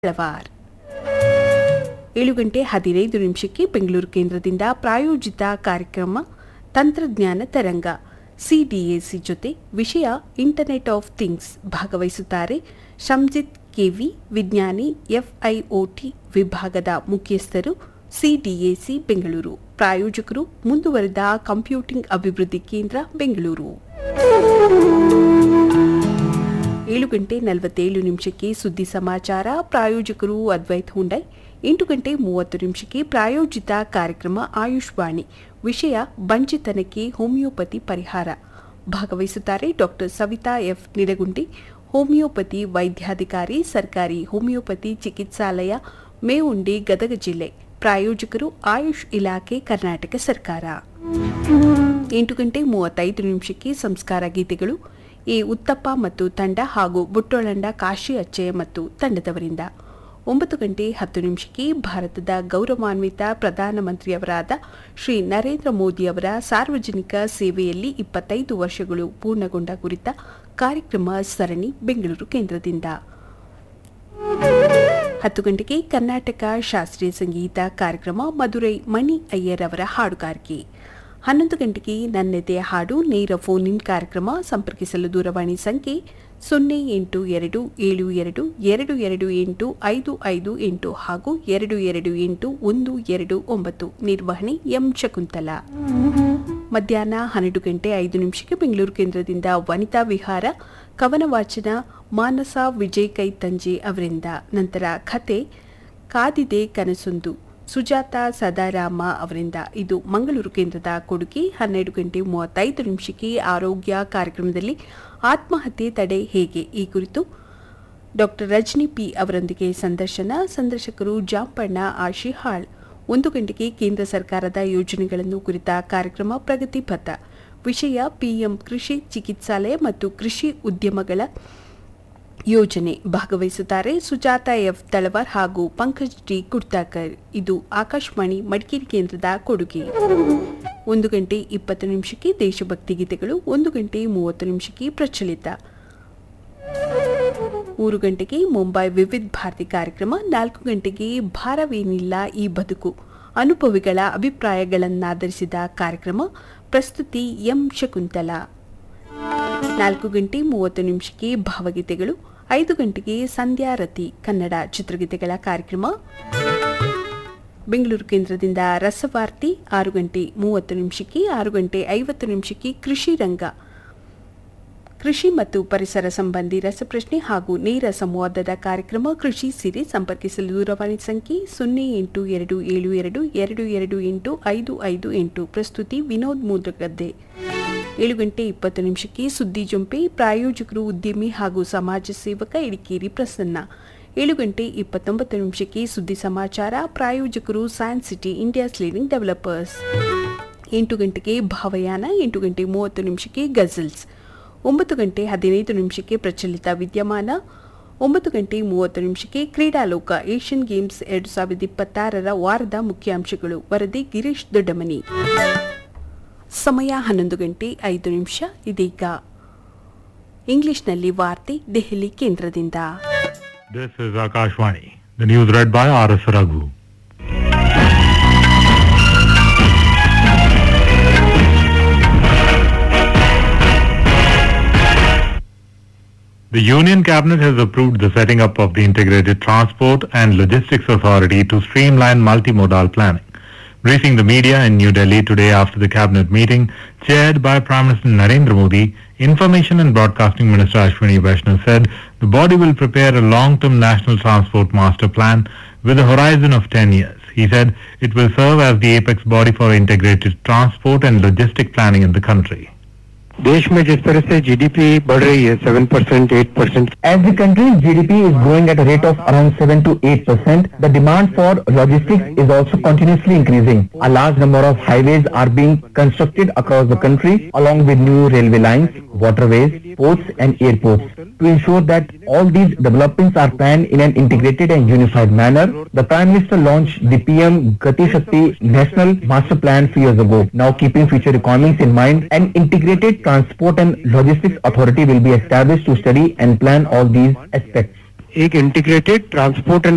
ತಳವಾರ್ 7:15 ಬೆಂಗಳೂರು ಕೇಂದ್ರದಿಂದ ಪ್ರಾಯೋಜಿತ ಕಾರ್ಯಕ್ರಮ ತಂತ್ರಜ್ಞಾನ ತರಂಗ ಸಿಡಿಎಸಿ ಜೊತೆ ವಿಷಯ ಇಂಟರ್ನೆಟ್ ಆಫ್ ಥಿಂಗ್ಸ್. ಭಾಗವಹಿಸುತ್ತಾರೆ ಶಂಜಿತ್ ಕೆವಿ, ವಿಜ್ಞಾನಿ, ಎಫ್ಐಒಟಿ ವಿಭಾಗದ ಮುಖ್ಯಸ್ಥರು, ಸಿಡಿಎಸಿ ಬೆಂಗಳೂರು. ಪ್ರಾಯೋಜಕರು ಮುಂದುವರೆದ ಕಂಪ್ಯೂಟಿಂಗ್ ಅಭಿವೃದ್ಧಿ ಕೇಂದ್ರ, ಬೆಂಗಳೂರು. 7:47 ಸುದ್ದಿ ಸಮಾಚಾರ. ಪ್ರಾಯೋಜಕರು ಅದ್ವೈತ್ ಹುಂಡೈ. 8:30 ಪ್ರಾಯೋಜಿತ ಕಾರ್ಯಕ್ರಮ ಆಯುಷ್ವಾಣಿ. ವಿಷಯ ಬಂಜಿತನಕ್ಕೆ ಹೋಮಿಯೋಪತಿ ಪರಿಹಾರ. ಭಾಗವಹಿಸುತ್ತಾರೆ ಡಾಕ್ಟರ್ ಸವಿತಾ ಎಫ್ ನಿಡಗುಂಡಿ, ಹೋಮಿಯೋಪತಿ ವೈದ್ಯಾಧಿಕಾರಿ, ಸರ್ಕಾರಿ ಹೋಮಿಯೋಪತಿ ಚಿಕಿತ್ಸಾಲಯ, ಮೇವುಂಡಿ, ಗದಗ ಜಿಲ್ಲೆ. ಪ್ರಾಯೋಜಕರು ಆಯುಷ್ ಇಲಾಖೆ, ಕರ್ನಾಟಕ ಸರ್ಕಾರ. 8:35 ಸಂಸ್ಕಾರ ಗೀತೆಗಳು. ಎ ಉತ್ತಪ್ಪ ಮತ್ತು ತಂಡ ಹಾಗೂ ಬುಟ್ಟೊಳಂಡ ಕಾಶಿ ಅಚ್ಚಯ್ಯ ಮತ್ತು ತಂಡದವರಿಂದ. 9:10 ಭಾರತದ ಗೌರವಾನ್ವಿತ ಪ್ರಧಾನಮಂತ್ರಿಯವರಾದ ಶ್ರೀ ನರೇಂದ್ರ ಮೋದಿಯವರ ಸಾರ್ವಜನಿಕ ಸೇವೆಯಲ್ಲಿ 25 ವರ್ಷಗಳು ಪೂರ್ಣಗೊಂಡ ಕುರಿತ ಕಾರ್ಯಕ್ರಮ ಸರಣಿ, ಬೆಂಗಳೂರು ಕೇಂದ್ರದಿಂದ. 10 ಕರ್ನಾಟಕ ಶಾಸ್ತ್ರೀಯ ಸಂಗೀತ ಕಾರ್ಯಕ್ರಮ, ಮಧುರೈ ಮಣಿ ಅಯ್ಯರ್ ಅವರ ಹಾಡುಗಾರಿಕೆ. 11 ನನ್ನೆದೆ ಹಾಡು, ನೇರ ಫೋನ್ ಇನ್ ಕಾರ್ಯಕ್ರಮ. ಸಂಪರ್ಕಿಸಲು ದೂರವಾಣಿ ಸಂಖ್ಯೆ 082222285558 ಹಾಗೂ 228129. ನಿರ್ವಹಣೆ ಎಂ ಶಕುಂತಲಾ. ಮಧ್ಯಾಹ್ನ 12:05 ಬೆಂಗಳೂರು ಕೇಂದ್ರದಿಂದ ವನಿತಾ ವಿಹಾರ, ಕವನ ವಾಚನ ಮಾನಸ ವಿಜಯ್ ಕೈತಂಜೆ ಅವರಿಂದ. ನಂತರ ಕತೆ ಕಾದಿದೆ ಕನಸೊಂದು, ಸುಜಾತ ಸದಾರಾಮ ಅವರಿಂದ. ಇದು ಮಂಗಳೂರು ಕೇಂದ್ರದ ಕೊಡುಗೆ. 12:35 ಆರೋಗ್ಯ ಕಾರ್ಯಕ್ರಮದಲ್ಲಿ ಆತ್ಮಹತ್ಯೆ ತಡೆ ಹೇಗೆ, ಈ ಕುರಿತು ಡಾಕ್ಟರ್ ರಜನಿ ಪಿ ಅವರೊಂದಿಗೆ ಸಂದರ್ಶನ. ಸಂದರ್ಶಕರು ಜಾಂಪಣ್ಣ ಆಶಿಹಾಳ್. 1 ಕೇಂದ್ರ ಸರ್ಕಾರದ ಯೋಜನೆಗಳನ್ನು ಕುರಿತ ಕಾರ್ಯಕ್ರಮ ಪ್ರಗತಿ ಪಥ. ವಿಷಯ ಪಿಎಂ ಕೃಷಿ ಚಿಕಿತ್ಸಾಲಯ ಮತ್ತು ಕೃಷಿ ಉದ್ಯಮಗಳ ಯೋಜನೆ. ಭಾಗವಹಿಸುತ್ತಾರೆ ಸುಜಾತ ಎಫ್ ತಳವಾರ್ ಹಾಗೂ ಪಂಕಜ್ ಡಿ ಕುಡ್ತಾಕರ್. ಇದು ಆಕಾಶವಾಣಿ ಮಡಿಕೇರಿ ಕೇಂದ್ರದ ಕೊಡುಗೆ. 1:20 ದೇಶಭಕ್ತಿ ಗೀತೆಗಳು. 1:30 ಪ್ರಚಲಿತ. 3 ಮುಂಬೈ ವಿವಿಧ ಭಾರತಿ ಕಾರ್ಯಕ್ರಮ. 4 ಭಾರವೇನಿಲ್ಲ ಈ ಬದುಕು, ಅನುಭವಿಗಳ ಅಭಿಪ್ರಾಯಗಳನ್ನಾಧರಿಸಿದ ಕಾರ್ಯಕ್ರಮ. ಪ್ರಸ್ತುತಿ ಎಂ ಶಕುಂತಲಾ. 4:30 ಭಾವಗೀತೆಗಳು. 5 ಸಂಧ್ಯಾರತಿ ಕನ್ನಡ ಚಿತ್ರಗೀತೆಗಳ ಕಾರ್ಯಕ್ರಮ, ಬೆಂಗಳೂರು ಕೇಂದ್ರದಿಂದ ರಸವಾರ್ತಿ. 6:30 6:50 ಕೃಷಿ ರಂಗ, ಕೃಷಿ ಮತ್ತು ಪರಿಸರ ಸಂಬಂಧಿ ರಸಪ್ರಶ್ನೆ ಹಾಗೂ ನೇರ ಸಂವಾದದ ಕಾರ್ಯಕ್ರಮ. ಕೃಷಿ ಸಿರಿ. ಸಂಪರ್ಕಿಸಲು ದೂರವಾಣಿ ಸಂಖ್ಯೆ 082722285558. ಪ್ರಸ್ತುತಿ ವಿನೋದ್ ಮೂದ್ರಗದ್ದೆ. 7:20 ಸುದ್ದಿ ಜೊಂಪೆ. ಪ್ರಾಯೋಜಕರು ಉದ್ಯಮಿ ಹಾಗೂ ಸಮಾಜ ಸೇವಕ ಇಡಿಕೇರಿ ಪ್ರಸನ್ನ. 7:29 ಸುದ್ದಿ ಸಮಾಚಾರ. ಪ್ರಾಯೋಜಕರು science city, India's leading developers. 8 ಭಾವಯಾನ. 8:30 ghazals. 9:15 ಪ್ರಚಲಿತ ವಿದ್ಯಮಾನ. 9:30 ಕ್ರೀಡಾಲೋಕ. ಏಷ್ಯನ್ ಗೇಮ್ಸ್ 2026 ವಾರದ ಮುಖ್ಯಾಂಶಗಳು. ವರದಿ ಗಿರೀಶ್ ದೊಡ್ಡಮನಿ. ಸಮಯ 11:05. ಇದೀಗ ಇಂಗ್ಲಿಷ್ನಲ್ಲಿ ವಾರ್ತೆ, ದೆಹಲಿ ಕೇಂದ್ರದಿಂದ. This is Akashvani. The news read by R.S. Raghu. The Union Cabinet has approved the setting up of the Integrated Transport and Logistics Authority to streamline multimodal planning. Briefing the media in New Delhi today after the cabinet meeting chaired by Prime Minister Narendra Modi, Information and Broadcasting Minister Ashwini Vaishnaw said the body will prepare a long-term national transport master plan with a horizon of 10 years. He said it will serve as the apex body for integrated transport and logistic planning in the country. देश में जिस तरह से GDP बढ़ रही है 7%, 8%. As the country's GDP is growing at a rate of around 7 to 8%, the demand for logistics is also continuously increasing. A large number of highways are being constructed across the country, along with new railway lines, waterways, ports and airports. To ensure that all these developments are planned in an integrated and unified manner, the Prime Minister launched the PM Gati Shakti National Master Plan 3 years ago. Now, keeping future requirements in mind, an integrated Transport and Logistics Authority will be established to study and plan all these aspects. एक integrated transport and